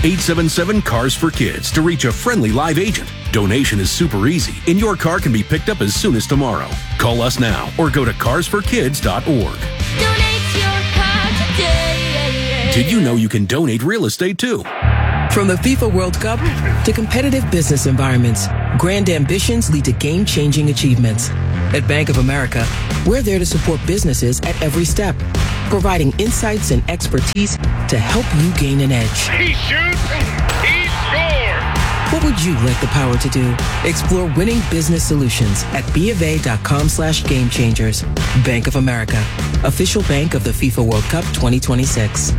877-CARS-FOR-KIDS to reach a friendly live agent. Donation is super easy, and your car can be picked up as soon as tomorrow. Call us now or go to carsforkids.org. Donate your car today. Did you know you can donate real estate too? From the FIFA World Cup to competitive business environments, grand ambitions lead to game-changing achievements. At Bank of America, we're there to support businesses at every step, providing insights and expertise to help you gain an edge. He shoots, he scores! What would you like the power to do? Explore winning business solutions at BofA.com/gamechangers. Bank of America, official bank of the FIFA World Cup 2026.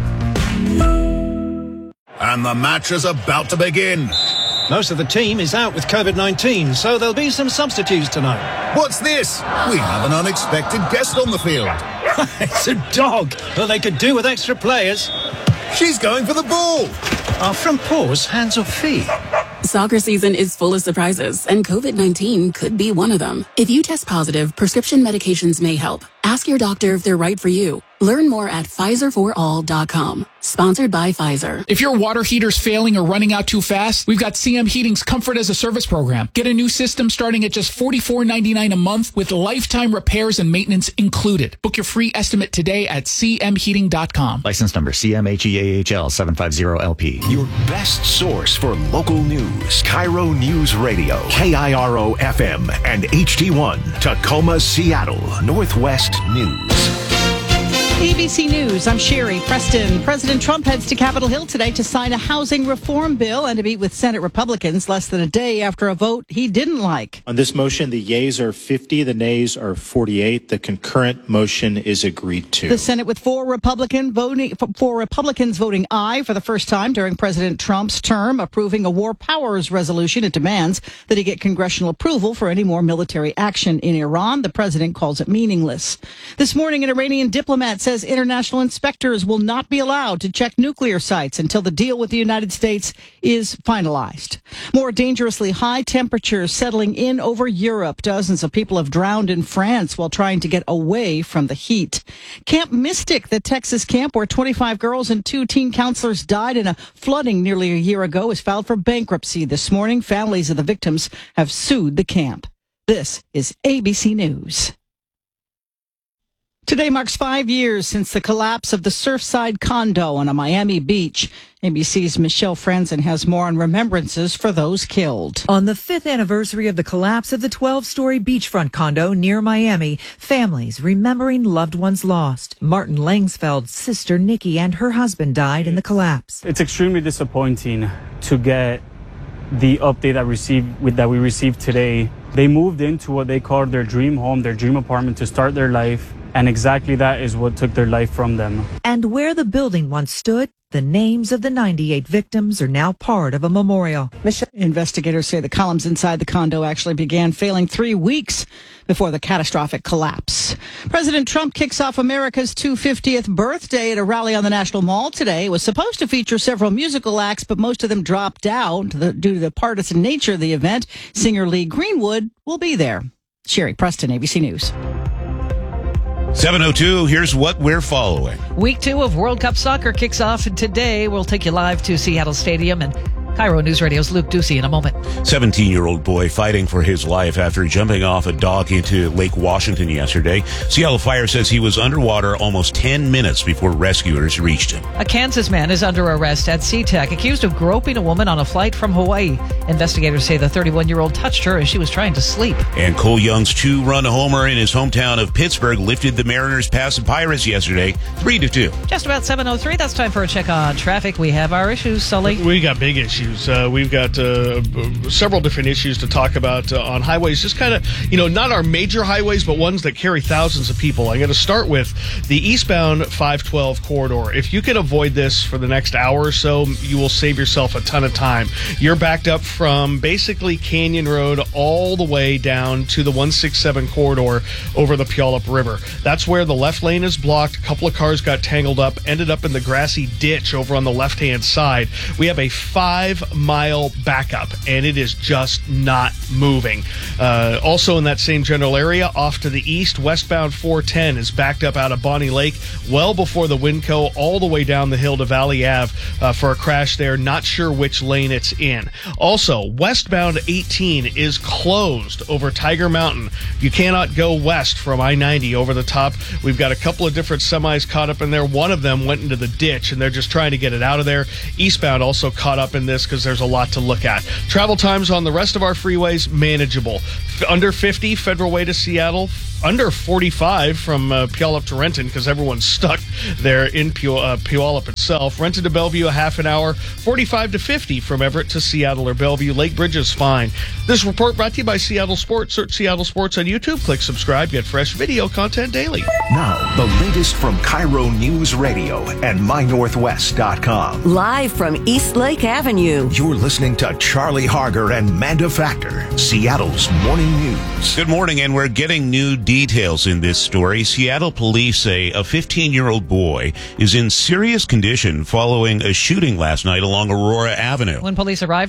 And the match is about to begin. Most of the team is out with COVID-19, so there'll be some substitutes tonight. What's this? We have an unexpected guest on the field. It's a dog. Well, they could do with extra players. She's going for the ball. Are front paws hands or feet? Soccer season is full of surprises, and COVID-19 could be one of them. If you test positive, prescription medications may help. Ask your doctor if they're right for you. Learn more at PfizerForAll.com. Sponsored by Pfizer. If your water heater's failing or running out too fast, we've got CM Heating's Comfort as a Service program. Get a new system starting at just $44.99 a month with lifetime repairs and maintenance included. Book your free estimate today at cmheating.com. License number CMHEAHL 750LP. Your best source for local news. Cairo News Radio. KIRO FM and HD1. Tacoma, Seattle. Northwest News. ABC News, I'm Sherry Preston. President Trump heads to Capitol Hill today to sign a housing reform bill and to meet with Senate Republicans less than a day after a vote he didn't like. On this motion, the yeas are 50, the nays are 48. The concurrent motion is agreed to. The Senate with four Republicans voting aye for the first time during President Trump's term, approving a war powers resolution. It demands that he get congressional approval for any more military action in Iran. The president calls it meaningless. This morning, an Iranian diplomat says international inspectors will not be allowed to check nuclear sites until the deal with the United States is finalized. More dangerously high temperatures settling in over Europe. Dozens of people have drowned in France while trying to get away from the heat. Camp Mystic, the Texas camp where 25 girls and 2 teen counselors died in a flooding nearly a year ago, is filed for bankruptcy this morning. Families of the victims have sued the camp. This is ABC News. Today marks 5 years since the collapse of the Surfside condo on a Miami beach. ABC's Michelle Franzen has more on remembrances for those killed. On the 5th anniversary of the collapse of the 12-story beachfront condo near Miami, families remembering loved ones lost. Martin Langsfeld's sister Nikki and her husband died in the collapse. It's extremely disappointing to get the update that we received today. They moved into what they called their dream home, their dream apartment to start their life. And exactly that is what took their life from them. And where the building once stood, the names of the 98 victims are now part of a memorial. Investigators say the columns inside the condo actually began failing 3 weeks before the catastrophic collapse. President Trump kicks off America's 250th birthday at a rally on the National Mall today. It was supposed to feature several musical acts, but most of them dropped out due to the partisan nature of the event. Singer Lee Greenwood will be there. Sherry Preston, ABC News. 7:02, here's what we're following. Week 2 of World Cup Soccer kicks off today. We'll take you live to Seattle Stadium and Cairo News Radio's Luke Ducey in a moment. 17-year-old boy fighting for his life after jumping off a dock into Lake Washington yesterday. Seattle Fire says he was underwater almost 10 minutes before rescuers reached him. A Kansas man is under arrest at SeaTac, accused of groping a woman on a flight from Hawaii. Investigators say the 31-year-old touched her as she was trying to sleep. And Cole Young's 2-run homer in his hometown of Pittsburgh lifted the Mariners past the Pirates yesterday, 3-2. Just about 7:03. That's time for a check on traffic. We have our issues, Sully. We got big issues. We've got several different issues to talk about on highways, just kind of, not our major highways, but ones that carry thousands of people. I'm going to start with the eastbound 512 corridor. If you can avoid this for the next hour or so, you will save yourself a ton of time. You're backed up from basically Canyon Road all the way down to the 167 corridor over the Puyallup River. That's where the left lane is blocked. A couple of cars got tangled up, ended up in the grassy ditch over on the left-hand side. We have a 5 5-mile backup, and it is just not moving. Also in that same general area, off to the east, westbound 410 is backed up out of Bonnie Lake well before the Winco, all the way down the hill to Valley Ave for a crash there. Not sure which lane it's in. Also, westbound 18 is closed over Tiger Mountain. You cannot go west from I-90 over the top. We've got a couple of different semis caught up in there. One of them went into the ditch, and they're just trying to get it out of there. Eastbound also caught up in this because there's a lot to look at. Travel times on the rest of our freeways, manageable. Under 50, Federal Way to Seattle. Under 45 from Puyallup to Renton because everyone's stuck there in Puyallup itself. Renton to Bellevue, a half an hour. 45 to 50 from Everett to Seattle or Bellevue. Lake Bridge is fine. This report brought to you by Seattle Sports. Search Seattle Sports on YouTube. Click subscribe. Get fresh video content daily. Now, the latest from Cairo News Radio and MyNorthwest.com. Live from East Lake Avenue. You're listening to Charlie Harger and Manda Factor, Seattle's morning news. Good morning, and we're getting new details in this story. Seattle police say a 15-year-old boy is in serious condition following a shooting last night along Aurora Avenue. When police arrived